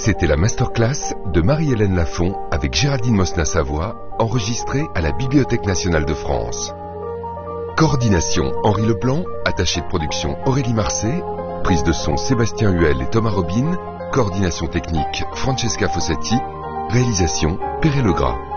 C'était la masterclass de Marie-Hélène Lafont avec Géraldine Mosna-Savoie, enregistrée à la Bibliothèque nationale de France. Coordination Henri Leblanc, attaché de production Aurélie Marcet, prise de son Sébastien Huel et Thomas Robin, coordination technique Francesca Fossetti, réalisation Perret Legras.